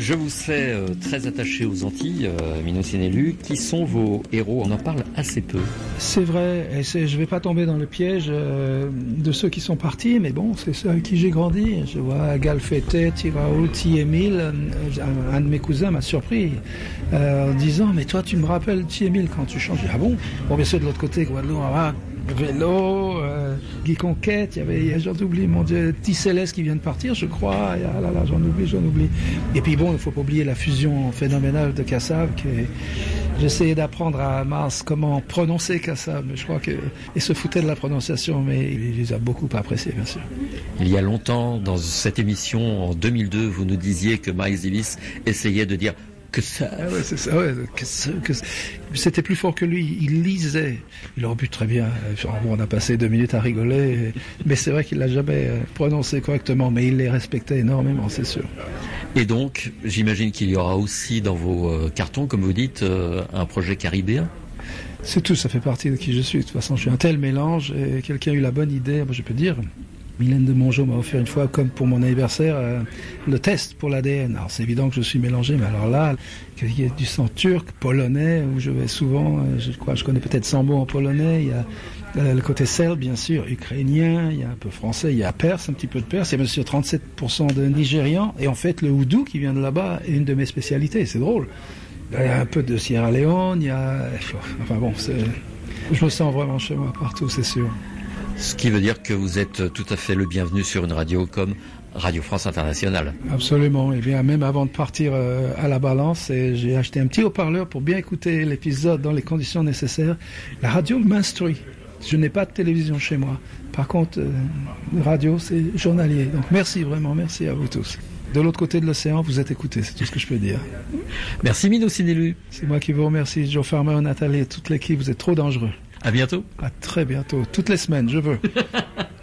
Je vous sais très attaché aux Antilles, Minou Sinelu. Qui sont vos héros? On en parle assez peu. C'est vrai, et je vais pas tomber dans le piège de ceux qui sont partis, mais bon, c'est ceux avec qui j'ai grandi. Je vois Galfete, Tiraoul, Émile. Un de mes cousins m'a surpris en disant, mais toi tu me rappelles Émile quand tu changes. Ah bon? Bon, bien sûr, de l'autre côté, Guadeloupe, Vélo, Guy Conquête, il y avait, j'en oublie, mon Dieu, Céleste qui vient de partir, je crois, j'en oublie. Et puis bon, il faut pas oublier la fusion phénoménale de Kassav, j'essayais d'apprendre à Mars comment prononcer Kassav, mais je crois il se foutait de la prononciation, mais il les a beaucoup appréciés, bien sûr. Il y a longtemps, dans cette émission, en 2002, vous nous disiez que Miles Davis essayait de dire que ça. Ah ouais, c'est ça, ouais, c'était plus fort que lui, il lisait. Il aurait pu très bien. On a passé 2 minutes à rigoler, mais c'est vrai qu'il l'a jamais prononcé correctement, mais il les respectait énormément, c'est sûr. Et donc, j'imagine qu'il y aura aussi dans vos cartons, comme vous dites, un projet caribéen. C'est tout, ça fait partie de qui je suis. De toute façon, je suis un tel mélange, et quelqu'un a eu la bonne idée, je peux dire. Mylène de Mongeau m'a offert une fois, comme pour mon anniversaire, le test pour l'ADN. Alors c'est évident que je suis mélangé, mais alors là, il y a du sang turc, polonais, où je vais souvent, je connais peut-être 100 mots en polonais, il y a le côté serbe, bien sûr, ukrainien, il y a un peu français, il y a perse, un petit peu de perse, il y a monsieur 37% de nigérians, et en fait le houdou qui vient de là-bas est une de mes spécialités, c'est drôle. Il y a un peu de Sierra Leone, je me sens vraiment chez moi partout, c'est sûr. Ce qui veut dire que vous êtes tout à fait le bienvenu sur une radio comme Radio France Internationale. Absolument. Et bien, même avant de partir à la balance, j'ai acheté un petit haut-parleur pour bien écouter l'épisode dans les conditions nécessaires. La radio m'instruit. Je n'ai pas de télévision chez moi. Par contre, radio, c'est journalier. Donc merci vraiment, merci à vous tous. De l'autre côté de l'océan, vous êtes écoutés, c'est tout ce que je peux dire. Merci Minou Sinelu. C'est moi qui vous remercie, Joe Farmer, Nathalie et toute l'équipe, vous êtes trop dangereux. À bientôt. À très bientôt, toutes les semaines, je veux.